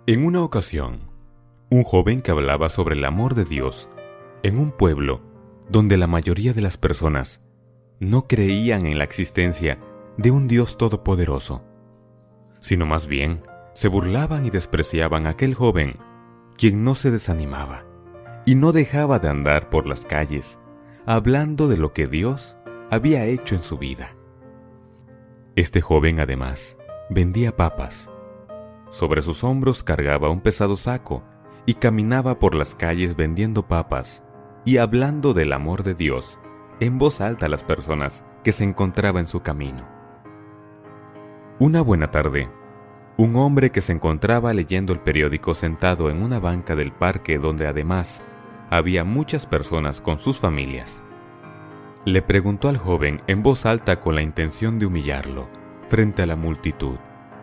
En una ocasión, un joven que hablaba sobre el amor de Dios en un pueblo donde la mayoría de las personas no creían en la existencia de un Dios todopoderoso, sino más bien se burlaban y despreciaban a aquel joven, quien no se desanimaba y no dejaba de andar por las calles hablando de lo que Dios había hecho en su vida. Este joven además vendía papas. Sobre sus hombros cargaba un pesado saco y caminaba por las calles vendiendo papas y hablando del amor de Dios en voz alta a las personas que se encontraban en su camino. Una buena tarde, un hombre que se encontraba leyendo el periódico sentado en una banca del parque donde además había muchas personas con sus familias, le preguntó al joven en voz alta con la intención de humillarlo frente a la multitud: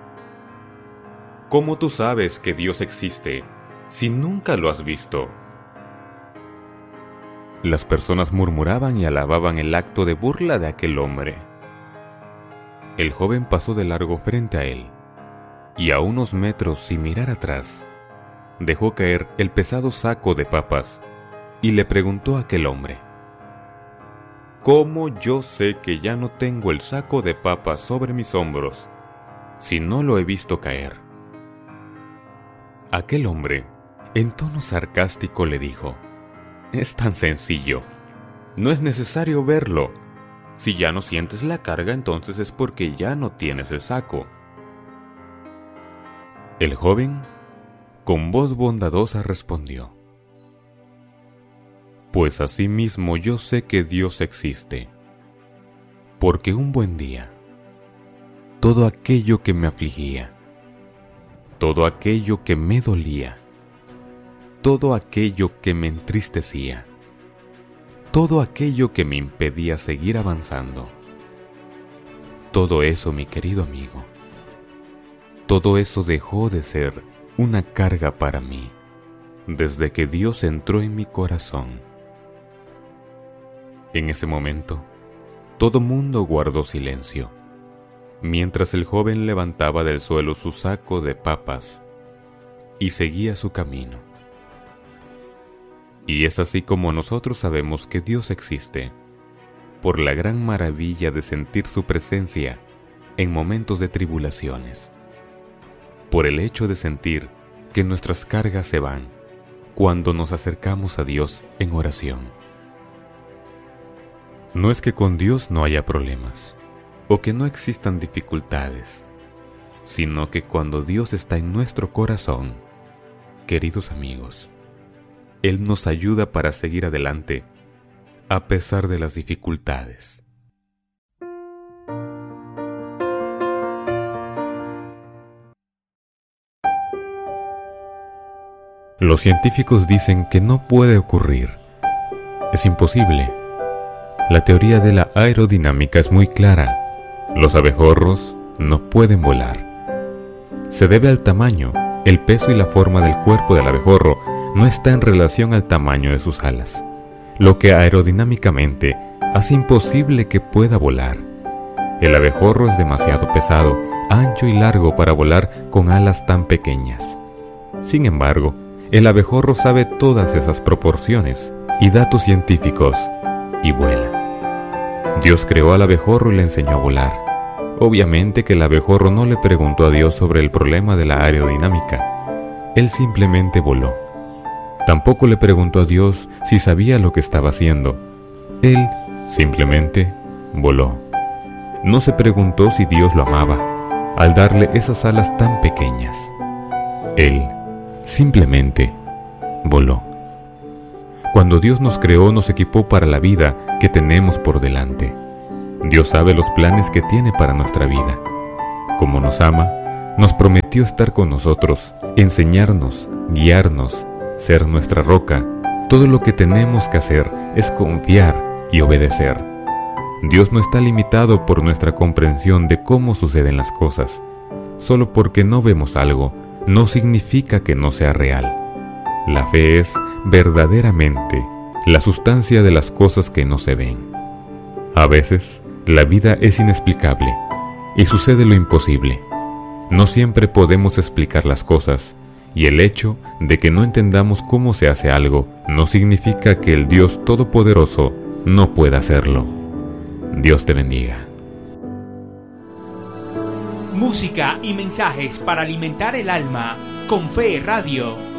¿Cómo tú sabes que Dios existe si nunca lo has visto? Las personas murmuraban y alababan el acto de burla de aquel hombre. El joven pasó de largo frente a él, y a unos metros sin mirar atrás, dejó caer el pesado saco de papas y le preguntó a aquel hombre: ¿Cómo yo sé que ya no tengo el saco de papas sobre mis hombros si no lo he visto caer? Aquel hombre, en tono sarcástico, le dijo: es tan sencillo, no es necesario verlo. Si ya no sientes la carga, entonces es porque ya no tienes el saco. El joven, con voz bondadosa, respondió: pues asimismo yo sé que Dios existe, porque un buen día, todo aquello que me afligía, todo aquello que me dolía, todo aquello que me entristecía, todo aquello que me impedía seguir avanzando, todo eso, mi querido amigo, todo eso dejó de ser una carga para mí desde que Dios entró en mi corazón. En ese momento, todo mundo guardó silencio, mientras el joven levantaba del suelo su saco de papas y seguía su camino. Y es así como nosotros sabemos que Dios existe, por la gran maravilla de sentir su presencia en momentos de tribulaciones, por el hecho de sentir que nuestras cargas se van cuando nos acercamos a Dios en oración. No es que con Dios no haya problemas, o que no existan dificultades, sino que cuando Dios está en nuestro corazón, queridos amigos, Él nos ayuda para seguir adelante a pesar de las dificultades. Los científicos dicen que no puede ocurrir. Es imposible. La teoría de la aerodinámica es muy clara. Los abejorros no pueden volar. Se debe al tamaño, el peso y la forma del cuerpo del abejorro no está en relación al tamaño de sus alas, lo que aerodinámicamente hace imposible que pueda volar. El abejorro es demasiado pesado, ancho y largo para volar con alas tan pequeñas. Sin embargo, el abejorro sabe todas esas proporciones y datos científicos y vuela. Dios creó al abejorro y le enseñó a volar. Obviamente que el abejorro no le preguntó a Dios sobre el problema de la aerodinámica. Él simplemente voló. Tampoco le preguntó a Dios si sabía lo que estaba haciendo. Él simplemente voló. No se preguntó si Dios lo amaba al darle esas alas tan pequeñas. Él simplemente voló. Cuando Dios nos creó, nos equipó para la vida que tenemos por delante. Dios sabe los planes que tiene para nuestra vida. Como nos ama, nos prometió estar con nosotros, enseñarnos, guiarnos, ser nuestra roca. Todo lo que tenemos que hacer es confiar y obedecer. Dios no está limitado por nuestra comprensión de cómo suceden las cosas. Solo porque no vemos algo, no significa que no sea real. La fe es verdaderamente la sustancia de las cosas que no se ven. A veces, la vida es inexplicable y sucede lo imposible. No siempre podemos explicar las cosas Y el hecho de que no entendamos cómo se hace algo no significa que el Dios Todopoderoso no pueda hacerlo. Dios te bendiga. Música y mensajes para alimentar el alma con Fe Radio.